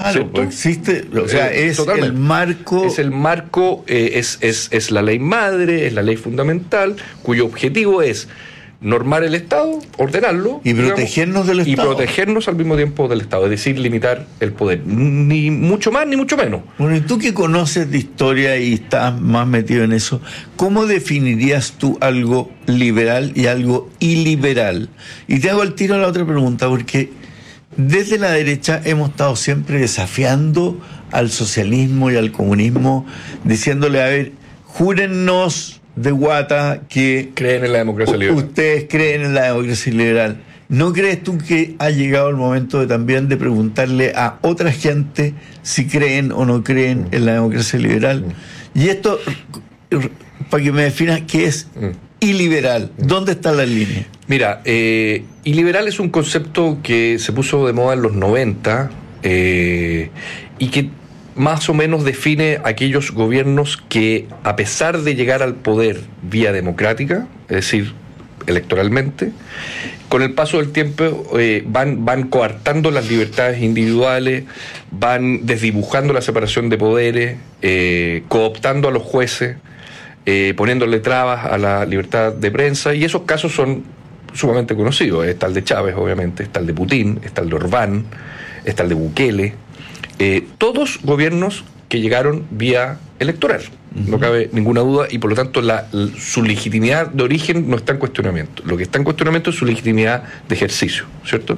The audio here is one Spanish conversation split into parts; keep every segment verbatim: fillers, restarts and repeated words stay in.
Claro, pues existe, o sea, Eh, es totalmente. el marco... Es el marco, eh, es, es, es la ley madre, es la ley fundamental, cuyo objetivo es normar el Estado, ordenarlo. Y protegernos del y Estado. Y protegernos al mismo tiempo del Estado, es decir, limitar el poder. Ni mucho más, ni mucho menos. Bueno, y tú que conoces de historia y estás más metido en eso, ¿cómo definirías tú algo liberal y algo iliberal? Y te hago al tiro la otra pregunta, porque desde la derecha hemos estado siempre desafiando al socialismo y al comunismo, diciéndole, a ver, júrennos de guata que creen en la democracia liberal. Ustedes creen en la democracia liberal. ¿No crees tú que ha llegado el momento de también de preguntarle a otra gente si creen o no creen mm. en la democracia liberal? Mm. Y esto, para que me definas, ¿qué es mm. iliberal? ¿Dónde está la línea? Mira, eh, iliberal es un concepto que se puso de moda en los noventa eh, y que más o menos define aquellos gobiernos que, a pesar de llegar al poder vía democrática, es decir, electoralmente, con el paso del tiempo eh, van, van coartando las libertades individuales, van desdibujando la separación de poderes, eh, cooptando a los jueces, eh, poniéndole trabas a la libertad de prensa, y esos casos son sumamente conocidos. Está el de Chávez, obviamente, está el de Putin, está el de Orbán, está el de Bukele. Eh, todos gobiernos que llegaron vía electoral, uh-huh. no cabe ninguna duda, y por lo tanto la, la, su legitimidad de origen no está en cuestionamiento. Lo que está en cuestionamiento es su legitimidad de ejercicio, ¿cierto?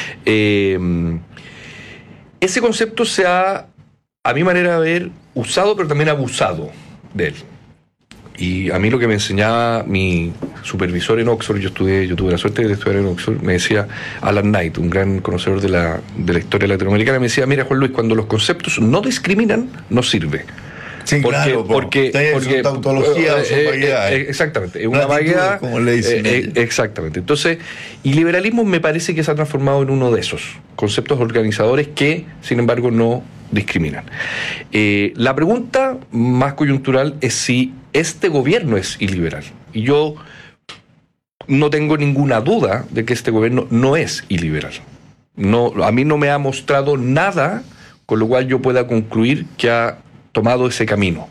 Eh, ese concepto se ha, a mi manera de ver, usado, pero también abusado de él. Y a mí lo que me enseñaba mi supervisor en Oxford, yo estudié, yo tuve la suerte de estudiar en Oxford, me decía Alan Knight, un gran conocedor de la, de la historia latinoamericana, me decía, mira Juan Luis, cuando los conceptos no discriminan, no sirve. Sí, porque, claro, porque, porque son tautología, eh, son vaguedades. Eh, exactamente, es una vaguedad, como le dicen eh, eh, exactamente. Entonces, y liberalismo me parece que se ha transformado en uno de esos conceptos organizadores que, sin embargo, no discriminan. Eh, la pregunta más coyuntural es si este gobierno es iliberal. Y yo no tengo ninguna duda de que este gobierno no es iliberal. No, a mí no me ha mostrado nada con lo cual yo pueda concluir que ha tomado ese camino.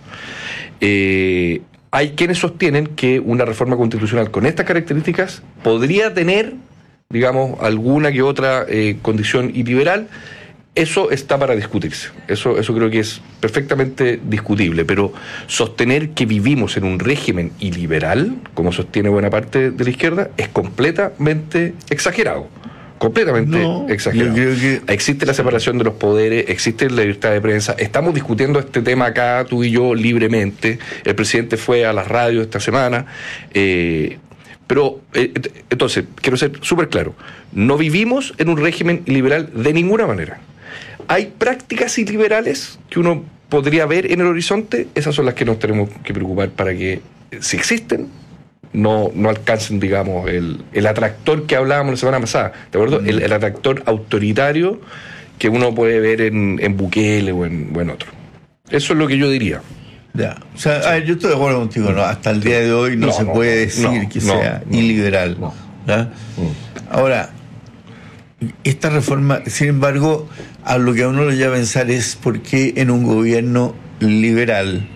Eh, hay quienes sostienen que una reforma constitucional con estas características podría tener, digamos, alguna que otra eh, condición iliberal. Eso está para discutirse. Eso, eso creo que es perfectamente discutible. Pero sostener que vivimos en un régimen iliberal, como sostiene buena parte de la izquierda, es completamente exagerado. Completamente no, exagerado. Yo creo que... Existe la separación de los poderes, existe la libertad de prensa. Estamos discutiendo este tema acá, tú y yo, libremente. El presidente fue a las radios esta semana. Eh, pero, eh, entonces, quiero ser súper claro. No vivimos en un régimen iliberal de ninguna manera. Hay prácticas iliberales que uno podría ver en el horizonte, esas son las que nos tenemos que preocupar para que, si existen, no, no alcancen, digamos, el, el atractor que hablábamos la semana pasada, ¿de acuerdo? Mm. El, el atractor autoritario que uno puede ver en, en Bukele o en, o en otro. Eso es lo que yo diría. Ya, o sea, a ver, yo estoy de acuerdo contigo, ¿no? Hasta el día de hoy no, no se no, puede decir no, que no, sea no, iliberal. No. ¿Ya? Mm. Ahora, esta reforma, sin embargo, a lo que a uno le lleva a pensar es por qué en un gobierno liberal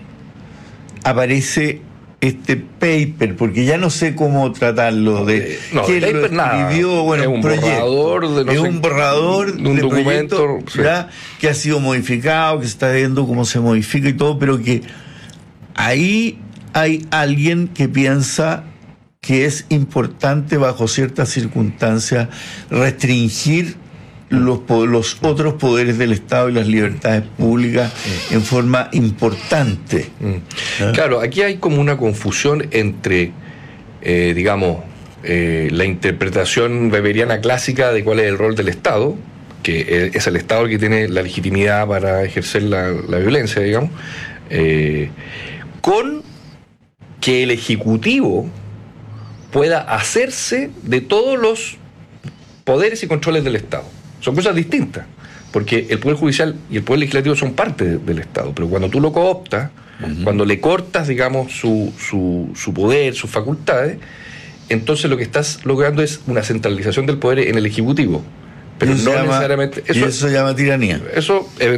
aparece este paper, porque ya no sé cómo tratarlo de no, que paper, lo escribió, bueno, es un proyecto, borrador de no es sé, un borrador de un de documento proyecto, sí. ¿verdad? Que ha sido modificado, que se está viendo cómo se modifica y todo, pero que ahí hay alguien que piensa que es importante bajo ciertas circunstancias restringir los, los otros poderes del Estado y las libertades públicas mm. en forma importante. Mm. ¿Ah? Claro, aquí hay como una confusión entre, eh, digamos, eh, la interpretación weberiana clásica de cuál es el rol del Estado, que es el Estado el que tiene la legitimidad para ejercer la, la violencia, digamos, eh, con que el Ejecutivo pueda hacerse de todos los poderes y controles del Estado. Son cosas distintas, porque el Poder Judicial y el Poder Legislativo son parte de, del Estado, pero cuando tú lo cooptas, uh-huh. cuando le cortas, digamos, su, su, su poder, sus facultades, entonces lo que estás logrando es una centralización del poder en el Ejecutivo. Pero no llama, necesariamente... Eso, y eso se llama tiranía. Eso